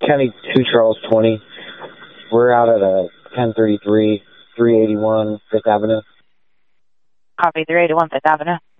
County 2 Charles 20. We're out at a 1033, 381 Fifth Avenue. Copy, 381 Fifth Avenue.